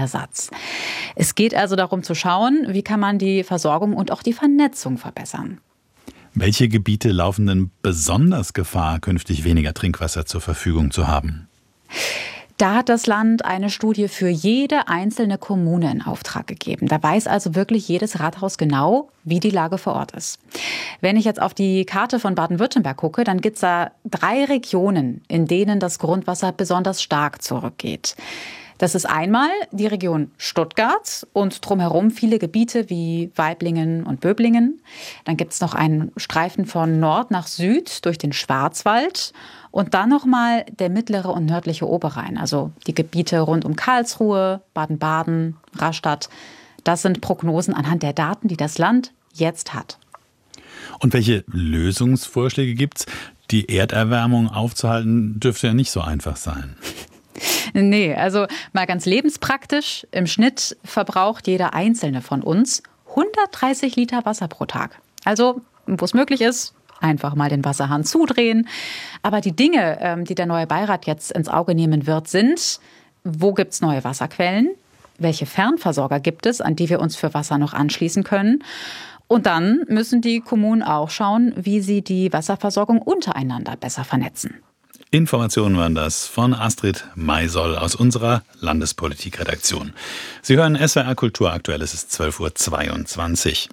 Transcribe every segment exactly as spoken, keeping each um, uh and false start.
Ersatz. Es geht also darum zu schauen, wie kann man die Versorgung und auch die Vernetzung verbessern. Welche Gebiete laufen denn besonders Gefahr, künftig weniger Trinkwasser zur Verfügung zu haben? Da hat das Land eine Studie für jede einzelne Kommune in Auftrag gegeben. Da weiß also wirklich jedes Rathaus genau, wie die Lage vor Ort ist. Wenn ich jetzt auf die Karte von Baden-Württemberg gucke, dann gibt es da drei Regionen, in denen das Grundwasser besonders stark zurückgeht. Das ist einmal die Region Stuttgart und drumherum viele Gebiete wie Waiblingen und Böblingen. Dann gibt es noch einen Streifen von Nord nach Süd durch den Schwarzwald. Und dann nochmal der mittlere und nördliche Oberrhein, also die Gebiete rund um Karlsruhe, Baden-Baden, Rastatt. Das sind Prognosen anhand der Daten, die das Land jetzt hat. Und welche Lösungsvorschläge gibt's? Die Erderwärmung aufzuhalten, dürfte ja nicht so einfach sein. Nee, also mal ganz lebenspraktisch. Im Schnitt verbraucht jeder Einzelne von uns hundertdreißig Liter Wasser pro Tag. Also, wo es möglich ist, einfach mal den Wasserhahn zudrehen. Aber die Dinge, die der neue Beirat jetzt ins Auge nehmen wird, sind: Wo gibt es neue Wasserquellen? Welche Fernversorger gibt es, an die wir uns für Wasser noch anschließen können? Und dann müssen die Kommunen auch schauen, wie sie die Wasserversorgung untereinander besser vernetzen. Informationen waren das von Astrid Maisoll aus unserer Landespolitikredaktion. Sie hören S W R Kultur aktuell, es ist zwölf Uhr zweiundzwanzig.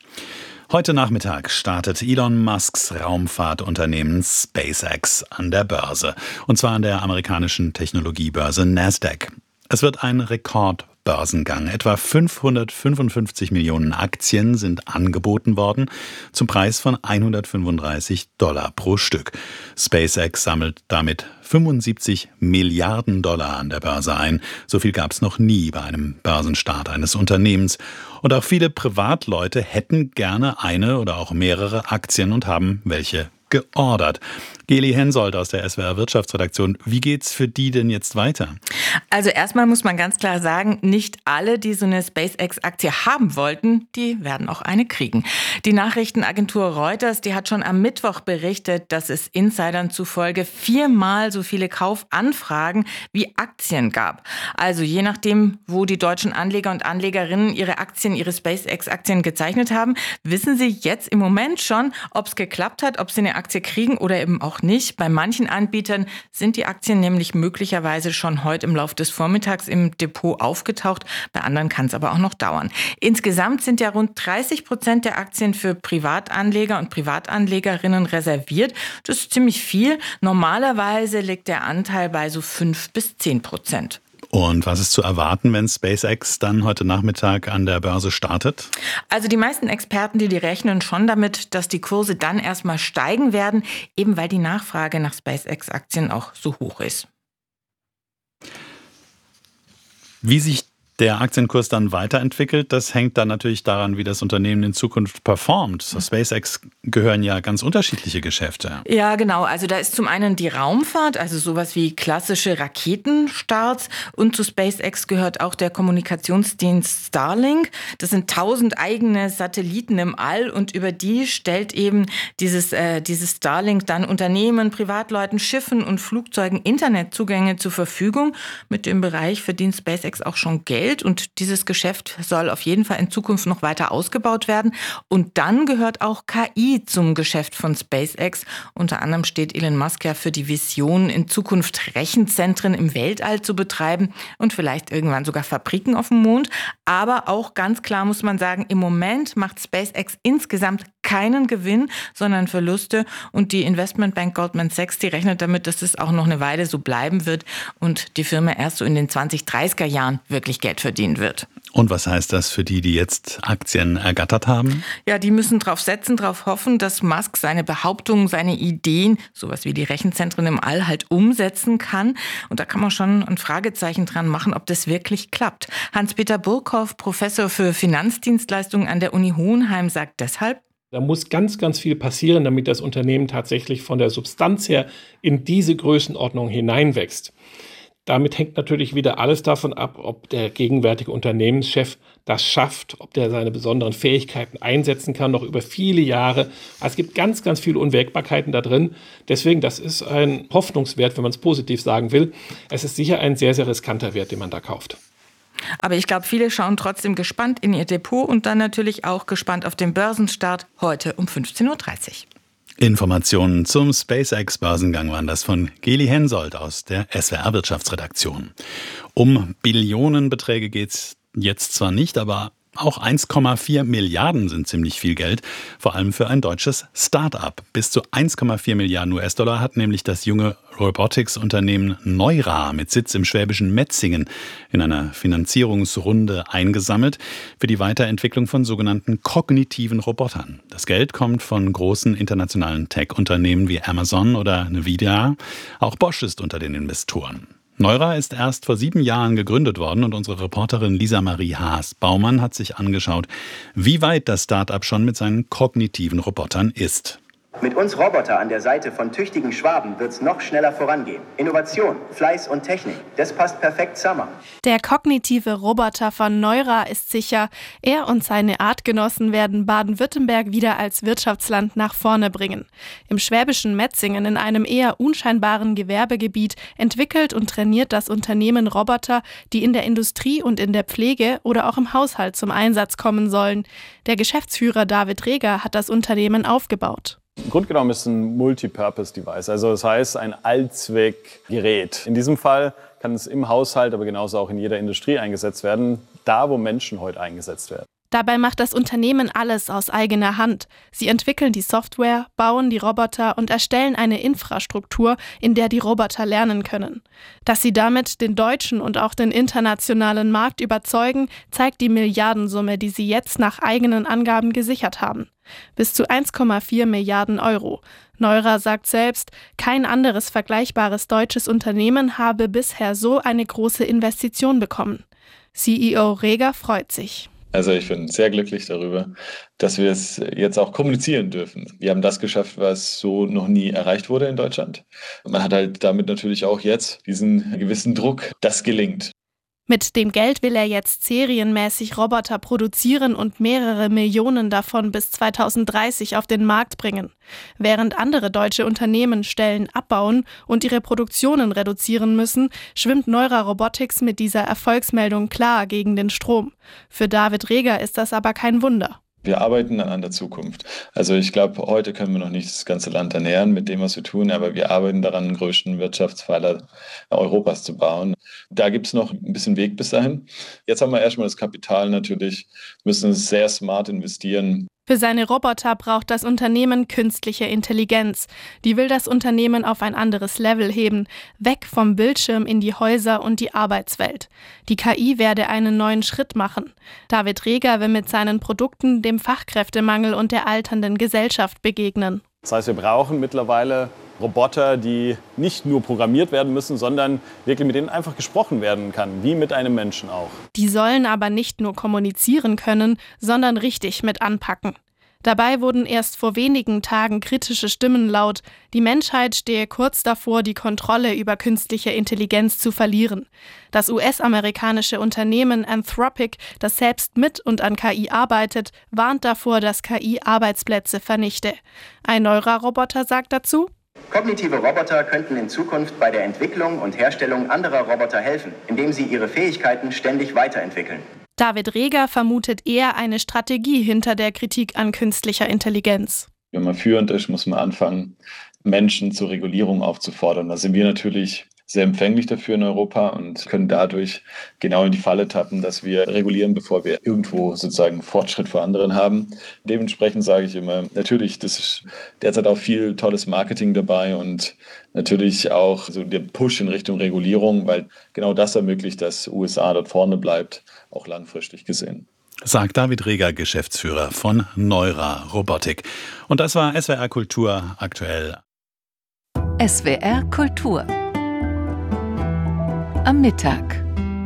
Heute Nachmittag startet Elon Musks Raumfahrtunternehmen SpaceX an der Börse. Und zwar an der amerikanischen Technologiebörse Nasdaq. Es wird ein Rekordbörsengang. Etwa fünfhundertfünfundfünfzig Millionen Aktien sind angeboten worden, zum Preis von hundertfünfunddreißig Dollar pro Stück. SpaceX sammelt damit fünfundsiebzig Milliarden Dollar an der Börse ein. So viel gab es noch nie bei einem Börsenstart eines Unternehmens. Und auch viele Privatleute hätten gerne eine oder auch mehrere Aktien und haben welche geordert. Geli Hensoldt aus der S W R Wirtschaftsredaktion. Wie geht's für die denn jetzt weiter? Also erstmal muss man ganz klar sagen, nicht alle, die so eine SpaceX-Aktie haben wollten, die werden auch eine kriegen. Die Nachrichtenagentur Reuters, die hat schon am Mittwoch berichtet, dass es Insidern zufolge viermal so viele Kaufanfragen wie Aktien gab. Also je nachdem, wo die deutschen Anleger und Anlegerinnen ihre Aktien, ihre SpaceX-Aktien gezeichnet haben, wissen sie jetzt im Moment schon, ob es geklappt hat, ob sie eine Aktie kriegen oder eben auch nicht. Bei manchen Anbietern sind die Aktien nämlich möglicherweise schon heute im Laufe des Vormittags im Depot aufgetaucht. Bei anderen kann es aber auch noch dauern. Insgesamt sind ja rund dreißig Prozent der Aktien für Privatanleger und Privatanlegerinnen reserviert. Das ist ziemlich viel. Normalerweise liegt der Anteil bei so fünf bis zehn Prozent. Und was ist zu erwarten, wenn SpaceX dann heute Nachmittag an der Börse startet? Also die meisten Experten, die, die rechnen schon damit, dass die Kurse dann erstmal steigen werden, eben weil die Nachfrage nach SpaceX-Aktien auch so hoch ist. Wie sich der Aktienkurs dann weiterentwickelt, das hängt dann natürlich daran, wie das Unternehmen in Zukunft performt. Zu SpaceX gehören ja ganz unterschiedliche Geschäfte. Ja, genau. Also da ist zum einen die Raumfahrt, also sowas wie klassische Raketenstarts. Und zu SpaceX gehört auch der Kommunikationsdienst Starlink. Das sind tausend eigene Satelliten im All und über die stellt eben dieses, äh, dieses Starlink dann Unternehmen, Privatleuten, Schiffen und Flugzeugen Internetzugänge zur Verfügung. Mit dem Bereich verdient SpaceX auch schon Geld. Und dieses Geschäft soll auf jeden Fall in Zukunft noch weiter ausgebaut werden. Und dann gehört auch K I zum Geschäft von SpaceX. Unter anderem steht Elon Musk ja für die Vision, in Zukunft Rechenzentren im Weltall zu betreiben und vielleicht irgendwann sogar Fabriken auf dem Mond. Aber auch ganz klar muss man sagen, im Moment macht SpaceX insgesamt keinen Gewinn, sondern Verluste. Und die Investmentbank Goldman Sachs, die rechnet damit, dass es auch noch eine Weile so bleiben wird und die Firma erst so in den zwanzig dreißiger Jahren wirklich Geld verdienen wird. Und was heißt das für die, die jetzt Aktien ergattert haben? Ja, die müssen drauf setzen, drauf hoffen, dass Musk seine Behauptungen, seine Ideen, sowas wie die Rechenzentren im All, halt umsetzen kann. Und da kann man schon ein Fragezeichen dran machen, ob das wirklich klappt. Hans-Peter Burkhoff, Professor für Finanzdienstleistungen an der Uni Hohenheim, sagt deshalb: Da muss ganz, ganz viel passieren, damit das Unternehmen tatsächlich von der Substanz her in diese Größenordnung hineinwächst. Damit hängt natürlich wieder alles davon ab, ob der gegenwärtige Unternehmenschef das schafft, ob der seine besonderen Fähigkeiten einsetzen kann, noch über viele Jahre. Also es gibt ganz, ganz viele Unwägbarkeiten da drin. Deswegen, das ist ein Hoffnungswert, wenn man es positiv sagen will. Es ist sicher ein sehr, sehr riskanter Wert, den man da kauft. Aber ich glaube, viele schauen trotzdem gespannt in ihr Depot und dann natürlich auch gespannt auf den Börsenstart heute um fünfzehn Uhr dreißig. Informationen zum SpaceX-Börsengang waren das von Geli Hensoldt aus der S W R-Wirtschaftsredaktion. Um Billionenbeträge geht's jetzt zwar nicht, aber auch eins Komma vier Milliarden sind ziemlich viel Geld, vor allem für ein deutsches Start-up. Bis zu eins Komma vier Milliarden U S-Dollar hat nämlich das junge Robotics-Unternehmen Neura mit Sitz im schwäbischen Metzingen in einer Finanzierungsrunde eingesammelt für die Weiterentwicklung von sogenannten kognitiven Robotern. Das Geld kommt von großen internationalen Tech-Unternehmen wie Amazon oder Nvidia. Auch Bosch ist unter den Investoren. Neura ist erst vor sieben Jahren gegründet worden und unsere Reporterin Lisa-Marie Haas-Baumann hat sich angeschaut, wie weit das Start-up schon mit seinen kognitiven Robotern ist. Mit uns Roboter an der Seite von tüchtigen Schwaben wird's noch schneller vorangehen. Innovation, Fleiß und Technik, das passt perfekt zusammen. Der kognitive Roboter von Neura ist sicher, er und seine Artgenossen werden Baden-Württemberg wieder als Wirtschaftsland nach vorne bringen. Im schwäbischen Metzingen, in einem eher unscheinbaren Gewerbegebiet, entwickelt und trainiert das Unternehmen Roboter, die in der Industrie und in der Pflege oder auch im Haushalt zum Einsatz kommen sollen. Der Geschäftsführer David Reger hat das Unternehmen aufgebaut. Im Grunde genommen ist es ein Multipurpose-Device, also das heißt ein Allzweckgerät. In diesem Fall kann es im Haushalt, aber genauso auch in jeder Industrie eingesetzt werden, da wo Menschen heute eingesetzt werden. Dabei macht das Unternehmen alles aus eigener Hand. Sie entwickeln die Software, bauen die Roboter und erstellen eine Infrastruktur, in der die Roboter lernen können. Dass sie damit den deutschen und auch den internationalen Markt überzeugen, zeigt die Milliardensumme, die sie jetzt nach eigenen Angaben gesichert haben. Bis zu eins Komma vier Milliarden Euro. Neura sagt selbst, kein anderes vergleichbares deutsches Unternehmen habe bisher so eine große Investition bekommen. C E O Reger freut sich. Also ich bin sehr glücklich darüber, dass wir es jetzt auch kommunizieren dürfen. Wir haben das geschafft, was so noch nie erreicht wurde in Deutschland. Man hat halt damit natürlich auch jetzt diesen gewissen Druck, das gelingt. Mit dem Geld will er jetzt serienmäßig Roboter produzieren und mehrere Millionen davon bis zweitausenddreißig auf den Markt bringen. Während andere deutsche Unternehmen Stellen abbauen und ihre Produktionen reduzieren müssen, schwimmt Neura Robotics mit dieser Erfolgsmeldung klar gegen den Strom. Für David Reger ist das aber kein Wunder. Wir arbeiten dann an der Zukunft. Also ich glaube, heute können wir noch nicht das ganze Land ernähren mit dem, was wir tun, aber wir arbeiten daran, den größten Wirtschaftspfeiler Europas zu bauen. Da gibt es noch ein bisschen Weg bis dahin. Jetzt haben wir erstmal das Kapital natürlich, müssen sehr smart investieren. Für seine Roboter braucht das Unternehmen künstliche Intelligenz. Die will das Unternehmen auf ein anderes Level heben, weg vom Bildschirm in die Häuser und die Arbeitswelt. Die K I werde einen neuen Schritt machen. David Reger will mit seinen Produkten dem Fachkräftemangel und der alternden Gesellschaft begegnen. Das heißt, wir brauchen mittlerweile Roboter, die nicht nur programmiert werden müssen, sondern wirklich mit denen einfach gesprochen werden kann, wie mit einem Menschen auch. Die sollen aber nicht nur kommunizieren können, sondern richtig mit anpacken. Dabei wurden erst vor wenigen Tagen kritische Stimmen laut. Die Menschheit stehe kurz davor, die Kontrolle über künstliche Intelligenz zu verlieren. Das U S-amerikanische Unternehmen Anthropic, das selbst mit und an K I arbeitet, warnt davor, dass K I Arbeitsplätze vernichte. Ein Neura-Roboter sagt dazu: Kognitive Roboter könnten in Zukunft bei der Entwicklung und Herstellung anderer Roboter helfen, indem sie ihre Fähigkeiten ständig weiterentwickeln. David Reger vermutet eher eine Strategie hinter der Kritik an künstlicher Intelligenz. Wenn man führend ist, muss man anfangen, Menschen zur Regulierung aufzufordern. Da sind wir natürlich sehr empfänglich dafür in Europa und können dadurch genau in die Falle tappen, dass wir regulieren, bevor wir irgendwo sozusagen Fortschritt vor anderen haben. Dementsprechend sage ich immer, natürlich, das ist derzeit auch viel tolles Marketing dabei und natürlich auch so der Push in Richtung Regulierung, weil genau das ermöglicht, dass U S A dort vorne bleibt, auch langfristig gesehen. Sagt David Reger, Geschäftsführer von Neura Robotik. Und das war S W R Kultur aktuell. S W R Kultur am Mittag.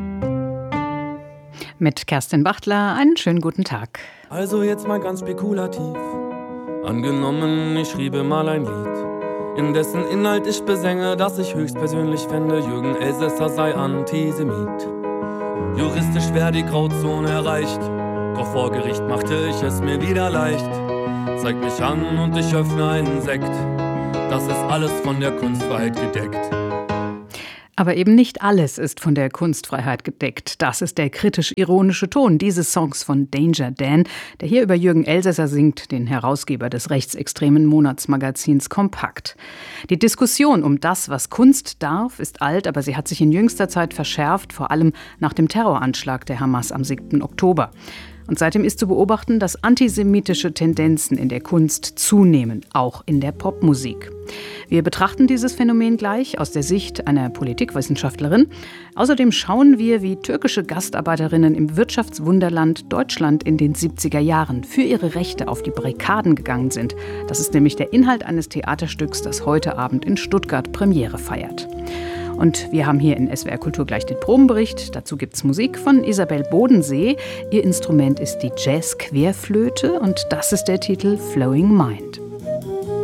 Mit Kerstin Bachtler, einen schönen guten Tag. Also jetzt mal ganz spekulativ. Angenommen, ich schriebe mal ein Lied, in dessen Inhalt ich besänge, dass ich höchstpersönlich fände, Jürgen Elsässer sei Antisemit. Juristisch wäre die Grauzone erreicht, doch vor Gericht machte ich es mir wieder leicht. Zeig mich an und ich öffne einen Sekt, das ist alles von der Kunstfreiheit gedeckt. Aber eben nicht alles ist von der Kunstfreiheit gedeckt. Das ist der kritisch-ironische Ton dieses Songs von Danger Dan, der hier über Jürgen Elsässer singt, den Herausgeber des rechtsextremen Monatsmagazins Kompakt. Die Diskussion um das, was Kunst darf, ist alt, aber sie hat sich in jüngster Zeit verschärft, vor allem nach dem Terroranschlag der Hamas am siebten Oktober. Und seitdem ist zu beobachten, dass antisemitische Tendenzen in der Kunst zunehmen, auch in der Popmusik. Wir betrachten dieses Phänomen gleich aus der Sicht einer Politikwissenschaftlerin. Außerdem schauen wir, wie türkische Gastarbeiterinnen im Wirtschaftswunderland Deutschland in den siebziger Jahren für ihre Rechte auf die Barrikaden gegangen sind. Das ist nämlich der Inhalt eines Theaterstücks, das heute Abend in Stuttgart Premiere feiert. Und wir haben hier in S W R Kultur gleich den Probenbericht. Dazu gibt's Musik von Isabel Bodensee. Ihr Instrument ist die Jazz-Querflöte und das ist der Titel Flowing Mind.